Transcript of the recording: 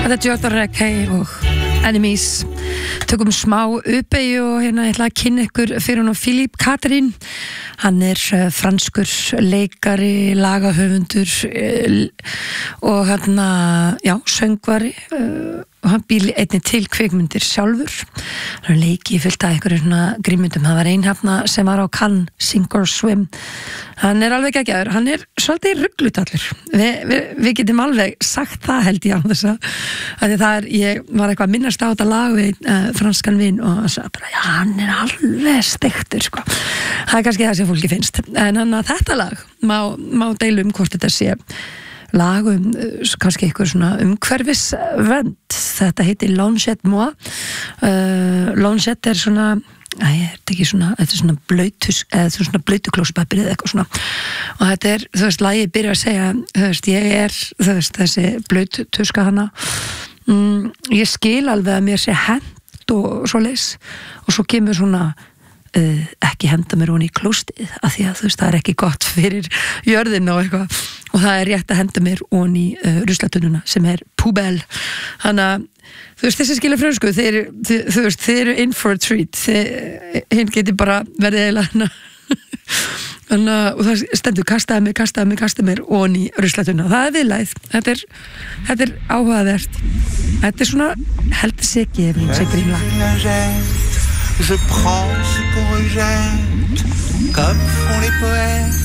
Þetta Jordan Rekay og Enemies. Tökum smá uppeyju og hérna ég ætla að kynna ykkur fyrir hann Philippe Catherine. Hann franskur leikari, lagahöfundur og hérna, já, söngvari og hann býr einnig til kvikmyndir sjálfur. Hann leiki fullt af einhverjum svona grímyndum. Það var einhafna sem var á Cannes, Sink or Swim. Hann alveg geggjaður, hann svolítið ruglutallur. Við getum alveg sagt það held ég á þess að ég var eitthvað að minnast á þetta lag við franskan vin og hann sagði bara, já, hann alveg steiktur, sko. Það kannski það sem fólki finnst. En hann að þetta lag má deila hvort þetta sé lag kannski eitthvað svona umhverfisvernd. Þetta heitir Longette Moi. Longette svona þetta er svona blautuklóspapir eða eitthvað svona og þetta þú veist, lagið byrjar að segja þú veist, ég þú veist, þessi blautuska hana ég skil alveg að mér sé hent og svoleiðis og svo kemur svona ekki henda mér honi í klóstið af því að þú veist, það ekki gott fyrir jörðin og eitthvað og það rétt að henda mér honi í ruslatununa sem poubelle. Þannig að þú veist, þessi skilja frönsku þú veist, þeir eru in for a treat hinn geti bara verið eiginlega þannig að og það stendur kastaði mér honi í ruslatuna. Það viðlæð, þetta áhugavert. Þetta svona heldur sig ekki ef hún segir grímla. Je prends ce qu'on rejette, comme font les poètes.